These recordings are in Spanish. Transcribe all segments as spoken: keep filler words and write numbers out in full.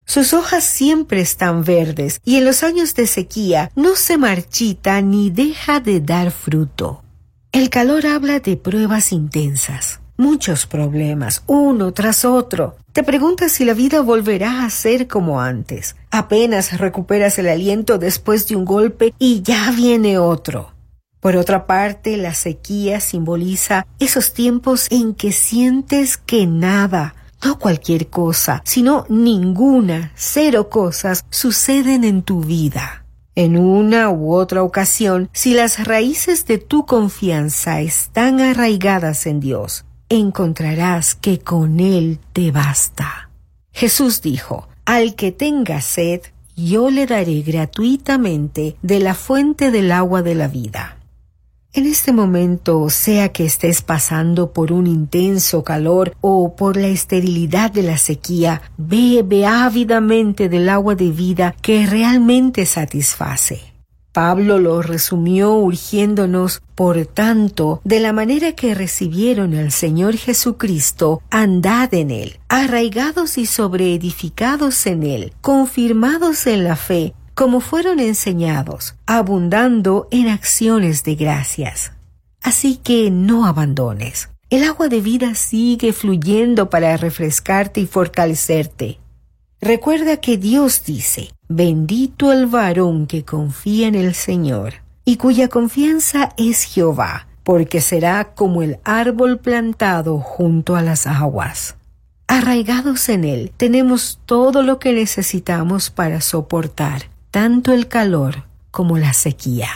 Sus hojas siempre están verdes y en los años de sequía no se marchita ni deja de dar fruto. El calor habla de pruebas intensas, muchos problemas, uno tras otro. Te preguntas si la vida volverá a ser como antes. Apenas recuperas el aliento después de un golpe y ya viene otro. Por otra parte, la sequía simboliza esos tiempos en que sientes que nada, no cualquier cosa, sino ninguna, cero cosas suceden en tu vida. En una u otra ocasión, si las raíces de tu confianza están arraigadas en Dios, encontrarás que con Él te basta. Jesús dijo, al que tenga sed, yo le daré gratuitamente de la fuente del agua de la vida. En este momento, sea que estés pasando por un intenso calor o por la esterilidad de la sequía, bebe ávidamente del agua de vida que realmente satisface. Pablo lo resumió urgiéndonos, por tanto, de la manera que recibieron al Señor Jesucristo, andad en Él, arraigados y sobreedificados en Él, confirmados en la fe, como fueron enseñados, abundando en acciones de gracias. Así que no abandones. El agua de vida sigue fluyendo para refrescarte y fortalecerte. Recuerda que Dios dice, bendito el varón que confía en el Señor, y cuya confianza es Jehová, porque será como el árbol plantado junto a las aguas. Arraigados en Él, tenemos todo lo que necesitamos para soportar tanto el calor como la sequía.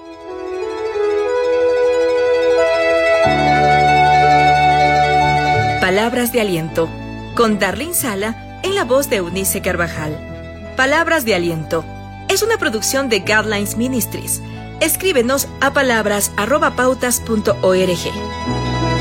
Palabras de aliento, con Darlene Sala en la voz de Eunice Carvajal. Palabras de aliento es una producción de Guidelines Ministries. Escríbenos a palabras arroba pautas punto org.